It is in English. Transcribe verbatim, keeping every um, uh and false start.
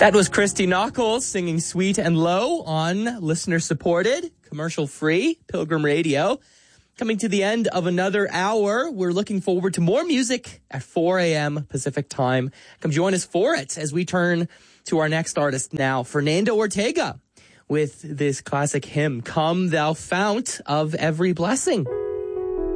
That was Christy Knuckles singing Sweet and Low on listener-supported, commercial-free Pilgrim Radio. Coming to the end of another hour, we're looking forward to more music at four a.m. Pacific time. Come join us for it as we turn to our next artist now, Fernando Ortega, with this classic hymn, Come Thou Fount of Every Blessing.